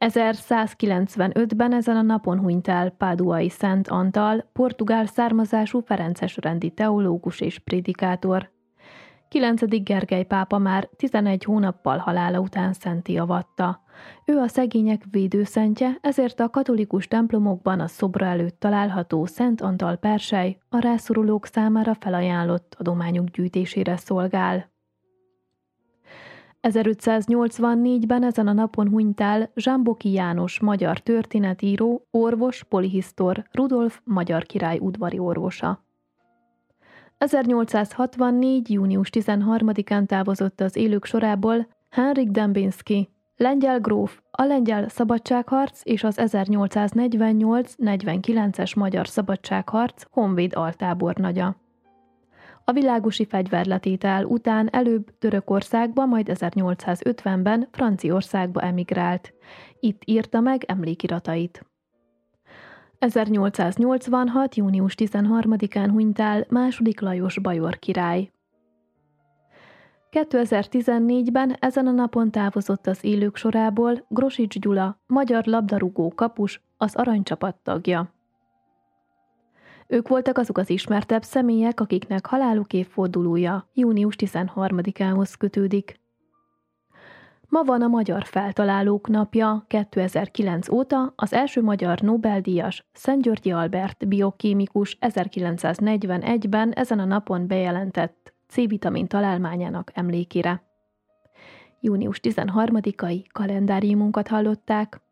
1195-ben ezen a napon hunyt el Páduai Szent Antal, portugál származású ferences rendi teológus és prédikátor. 9. Gergely pápa már 11 hónappal halála után szentté avatta. Ő a szegények védőszentje, ezért a katolikus templomokban a szobra előtt található Szent Antal persely a rászorulók számára felajánlott adományok gyűjtésére szolgál. 1584-ben ezen a napon hunyt el Zsámboki János magyar történetíró, orvos, polihisztor, Rudolf magyar király udvari orvosa. 1864. június 13-án távozott az élők sorából Henryk Dembinski, lengyel gróf, a lengyel szabadságharc és az 1848-49-es magyar szabadságharc honvéd altábornagya. A világosi fegyverletétel után előbb Törökországba, majd 1850-ben Franciaországba emigrált. Itt írta meg emlékiratait. 1886. június 13-án hunyt el II. Lajos bajor király. 2014-ben ezen a napon távozott az élők sorából Grosics Gyula, magyar labdarúgó kapus, az aranycsapat tagja. Ők voltak azok az ismertebb személyek, akiknek haláluk évfordulója június 13-ához kötődik. Ma van a Magyar Feltalálók napja. 2009 óta az első magyar Nobel-díjas Szent-Györgyi Albert biokémikus 1941-ben ezen a napon bejelentett C-vitamin találmányának emlékére. Június 13-ai kalendáriumunkat hallották.